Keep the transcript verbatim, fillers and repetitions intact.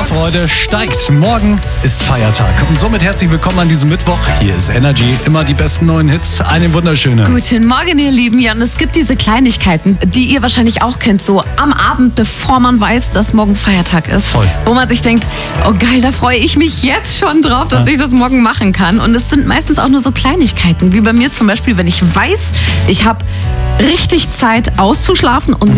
Vorfreude steigt. Morgen ist Feiertag. Und somit herzlich willkommen an diesem Mittwoch. Hier ist Energy. Immer die besten neuen Hits. Eine wunderschöne. Guten Morgen, ihr Lieben. Ja, und es gibt diese Kleinigkeiten, die ihr wahrscheinlich auch kennt. So am Abend, bevor man weiß, dass morgen Feiertag ist. Voll. Wo man sich denkt, oh geil, da freue ich mich jetzt schon drauf, dass ja. ich das morgen machen kann. Und es sind meistens auch nur so Kleinigkeiten. Wie bei mir zum Beispiel, wenn ich weiß, ich habe richtig Zeit auszuschlafen und